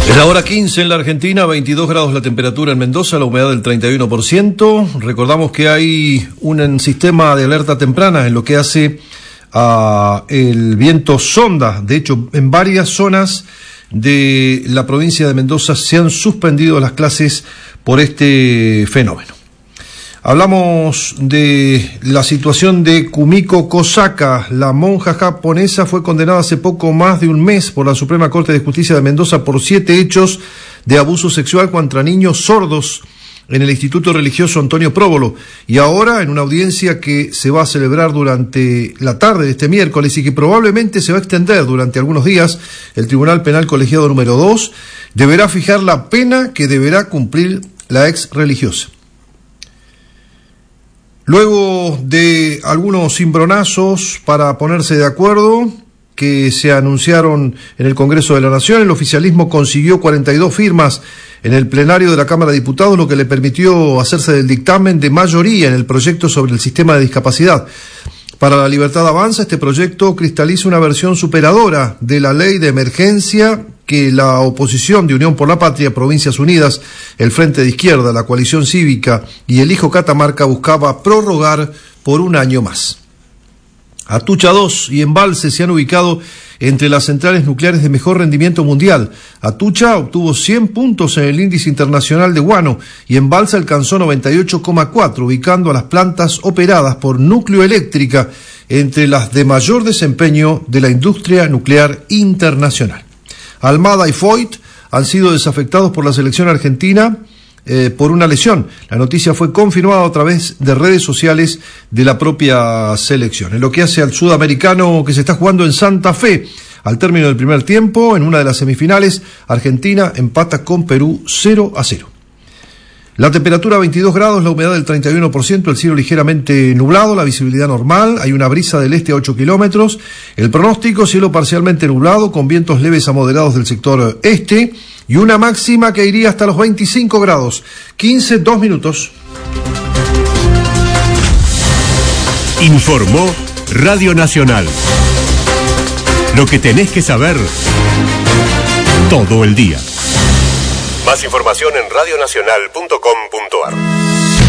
Es la hora 15 en la Argentina, 22 grados la temperatura en Mendoza, la humedad del 31%. Recordamos que hay un sistema de alerta temprana en lo que hace a el viento sonda. De hecho, en varias zonas de la provincia de Mendoza se han suspendido las clases por este fenómeno. Hablamos de la situación de Kumiko Kosaka. La monja japonesa fue condenada hace poco más de un mes por la Suprema Corte de Justicia de Mendoza por 7 hechos de abuso sexual contra niños sordos en el Instituto Religioso Antonio Próbolo. Y ahora, en una audiencia que se va a celebrar durante la tarde de este miércoles y que probablemente se va a extender durante algunos días, el Tribunal Penal Colegiado número 2 deberá fijar la pena que deberá cumplir la ex religiosa. Luego de algunos cimbronazos para ponerse de acuerdo que se anunciaron en el Congreso de la Nación, el oficialismo consiguió 42 firmas en el plenario de la Cámara de Diputados, lo que le permitió hacerse del dictamen de mayoría en el proyecto sobre el sistema de discapacidad. Para la Libertad Avanza, este proyecto cristaliza una versión superadora de la ley de emergencia que la oposición de Unión por la Patria, Provincias Unidas, el Frente de Izquierda, la Coalición Cívica y el Hijo Catamarca buscaba prorrogar por un año más. Atucha 2 y Embalse se han ubicado entre las centrales nucleares de mejor rendimiento mundial. Atucha obtuvo 100 puntos en el índice internacional de Guano y Embalse alcanzó 98,4, ubicando a las plantas operadas por Núcleo Eléctrica entre las de mayor desempeño de la industria nuclear internacional. Almada y Foyt han sido desafectados por la selección argentina por una lesión. La noticia fue confirmada a través de redes sociales de la propia selección. En lo que hace al sudamericano que se está jugando en Santa Fe, al término del primer tiempo, en una de las semifinales, Argentina empata con Perú 0-0. La temperatura 22 grados, la humedad del 31%, el cielo ligeramente nublado, la visibilidad normal, hay una brisa del este a 8 kilómetros, el pronóstico, cielo parcialmente nublado, con vientos leves a moderados del sector este, y una máxima que iría hasta los 25 grados, 2 minutos. Informó Radio Nacional. Lo que tenés que saber todo el día. Más información en radionacional.com.ar.